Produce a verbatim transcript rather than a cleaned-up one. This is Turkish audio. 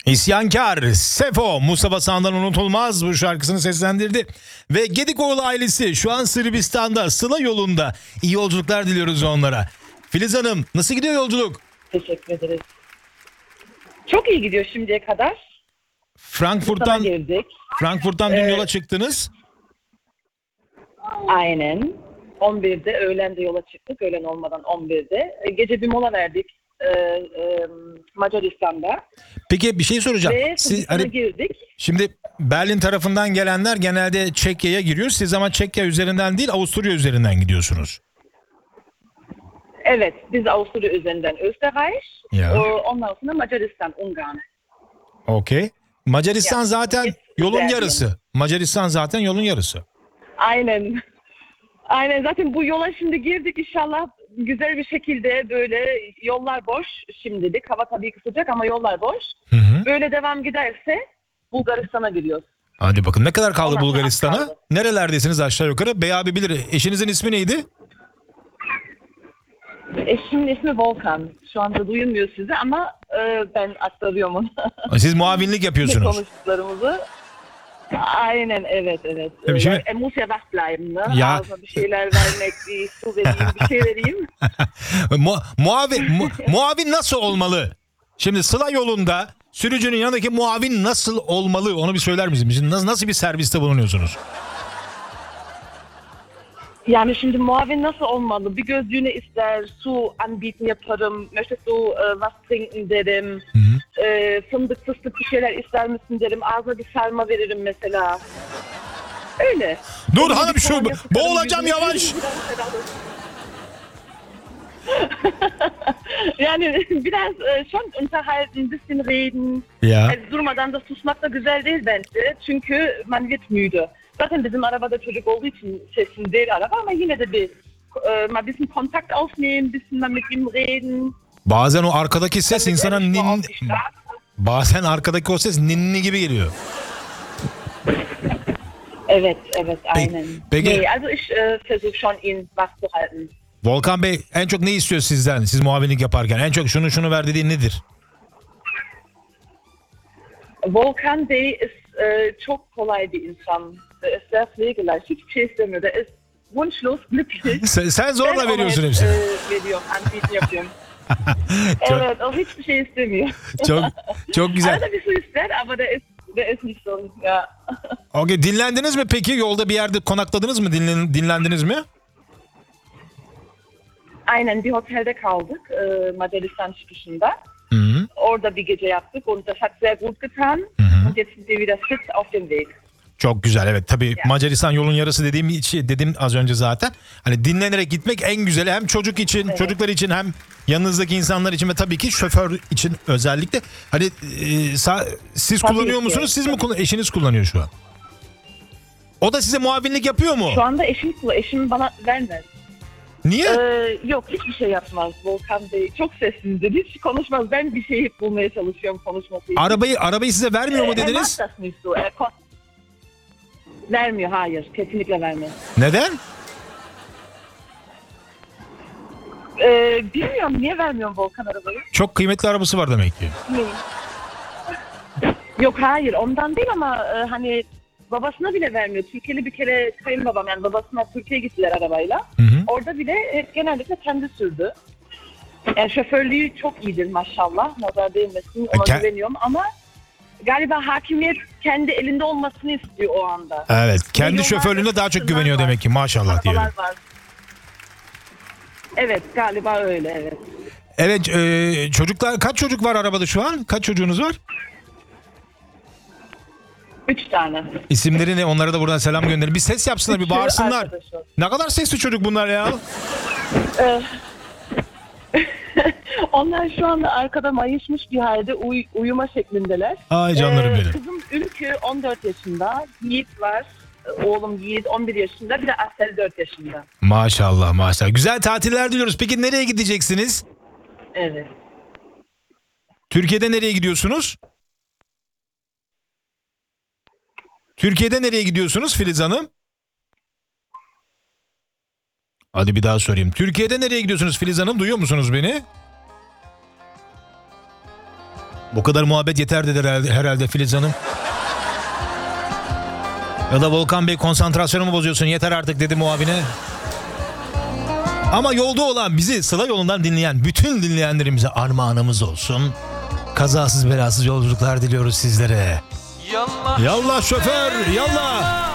İsyankar Sefo Mustafa Sandal unutulmaz bu şarkısını seslendirdi. Ve Gedikoğlu ailesi şu an Sırbistan'da Sıla yolunda. İyi yolculuklar diliyoruz onlara. Filiz Hanım nasıl gidiyor yolculuk? Teşekkür ederiz. Çok iyi gidiyor şimdiye kadar. Frankfurt'tan geldik. Frankfurt'tan dün Ee, yola çıktınız. Aynen. on birde öğlen de yola çıktık. Öğlen olmadan on birde. Gece bir mola verdik. Ee, e, Macaristan'da. Peki bir şey soracağım. Ve Siz, hani, hani, girdik. şimdi Berlin tarafından gelenler genelde Çekya'ya giriyor. Siz ama Çekya üzerinden değil Avusturya üzerinden gidiyorsunuz. Evet. Biz Avusturya üzerinden Österreich. Ya. Ee, Ondan sonra Macaristan, Ungarn. Okey. Macaristan Ya, zaten hep yolun Berlin. yarısı. Macaristan zaten yolun yarısı. Aynen. Aynen. Zaten bu yola şimdi girdik inşallah güzel bir şekilde böyle yollar boş şimdilik. Hava tabii ki sıcak ama yollar boş. Hı hı. Böyle devam giderse Bulgaristan'a gidiyoruz. Hadi bakın ne kadar kaldı Ona Bulgaristan'a? kaldı. Nerelerdesiniz aşağı yukarı? Bey abi bilir. Eşinizin ismi neydi? Eşimin ismi Volkan. Şu anda duyulmuyor size ama e, ben aktarıyorum onu. Siz muavinlik Ne yapıyorsunuz. konuştuklarımızı. Aynen evet evet. Tabii şimdi- Ya, er muss ya wach bleiben, ne? Ya. Ağzına bir şeyler vermek, bir su vereyim, bir şey vereyim. Mu muavin, mu muavin nasıl olmalı? Şimdi Sıla yolunda sürücünün yanındaki muavin nasıl olmalı? Onu bir söyler misiniz? Nasıl, nasıl bir serviste bulunuyorsunuz? Yani şimdi muavin nasıl olmalı? Bir gözlüğüne ister, su anbieten yaparım, möchtest du e, was trinken derim, Hı hı. e, fındık fıstık bir şeyler ister misin derim, ağzına bir sarma veririm mesela. Öyle. Dur Elime hanım bir şu kolonya sıkarım, boğulacağım yüzüme yavaş. sürerim, biraz Yani biraz e, schon unterhalten, ein bisschen reden. Ya. Yani durmadan da susmak da güzel değil bence. Çünkü man wird müde. Zaten bizim arabada çocuk olduğu için sessiz değil araba ama yine de bir e, mal ein bisschen Kontakt aufnehmen, ein bisschen mal mit ihm reden. Bazen o arkadaki ses Damit insana er nicht nur nin... auf die Straße- Bazen arkadaki o ses ninni gibi geliyor. Evet, evet, aynen. peki- Nee, also ich äh, versuche schon ihn wach zu halten. Volkan Bey en çok ne istiyor sizden? Siz muavinlik yaparken en çok şunu şunu ver dediğin nedir? Volkan Bey ist äh, çok kolay bir insan. Er ist sehr pflegeleicht. Hiçbir şey istemiyor. Der ist wunschlos glücklich. Sen, sen zorla Ben ona veriyorsun hep, hepsini. e, veriyorum, anbieten yapıyorum. Çok- Evet, o hiçbir şey istemiyor. Çok çok güzel. Arada bir su ister ama der ist, der ist nicht so. Ja. Okey, dinlendiniz mi peki? Yolda bir yerde konakladınız mı? Dinlen, dinlendiniz mi? Aynen bir otelde kaldık. E, Macaristan çıkışında. Hı -hı. Orada bir gece yaptık und das hat sehr gut getan. Mhm. Und jetzt sind wir wieder fit auf dem Weg. Çok güzel, evet. Tabii Macaristan yolun yarısı dediğim için dedim az önce zaten. Hani dinlenerek gitmek en güzeli, hem çocuk için, Evet. çocuklar için, hem yanınızdaki insanlar için ve tabii ki şoför için özellikle. Hani e, sa- siz Tabii kullanıyor ki. musunuz? Siz mi kullan- eşiniz kullanıyor şu an? O da size muavinlik yapıyor mu? Şu anda eşim, eşim bana vermez. Niye? Ee, yok hiçbir şey yapmaz Volkan Bey. Çok sessizdir. Hiç konuşmaz. Ben bir şey bulmaya çalışıyorum konuşması için. Arabayı arabayı size vermiyor mu Er macht dediniz? das nicht so. Er kon- vermiyor, hayır. Kesinlikle vermiyor. Neden? Ee, bilmiyorum niye vermiyor Volkan arabayı? Çok kıymetli arabası var demek ki. Yok hayır ondan değil ama e, hani babasına bile vermiyor. Türkiye'li bir kere kayınbabam yani babasına Türkiye'ye gittiler arabayla. Hı hı. Orada bile hep genellikle kendi sürdü. Yani şoförlüğü çok iyidir maşallah. Nazar değmesin ona Ke- güveniyorum ama galiba hakimiyet kendi elinde olmasını istiyor o anda. Evet. Kendi Yollarda şoförlüğüne daha çok sıkıntılar güveniyor var. demek ki. Maşallah diyelim. Arabalar var. Evet galiba öyle evet. Evet, e, çocuklar, kaç çocuk var arabada şu an? Kaç çocuğunuz var? Üç tane. İsimleri ne? Onlara da buradan selam gönderin. Bir ses yapsınlar, bir Üçü bağırsınlar. arkadaşım. Ne kadar sesli çocuk bunlar ya. Ee, Onlar şu anda arkada mayışmış bir halde uy- uyuma şeklindeler. Ay canlarım Ee, benim. Kızım Ülkü on dört yaşında. Yiğit var. Oğlum Yiğit on bir yaşında. Bir de Asel dört yaşında. Maşallah maşallah. Güzel tatiller diliyoruz. Peki nereye gideceksiniz? Evet. Türkiye'de nereye gidiyorsunuz? Türkiye'de nereye gidiyorsunuz Filiz Hanım? Hadi bir daha sorayım. Türkiye'de nereye gidiyorsunuz Filiz Hanım? Duyuyor musunuz beni? Bu kadar muhabbet yeter dedi herhalde, herhalde Filiz Hanım. Ya da Volkan Bey konsantrasyonumu bozuyorsun yeter artık dedi muavine. Ama yolda olan bizi Sıla yolundan dinleyen bütün dinleyenlerimize armağanımız olsun. Kazasız belasız yolculuklar diliyoruz sizlere. Yallah, yallah şoför yallah.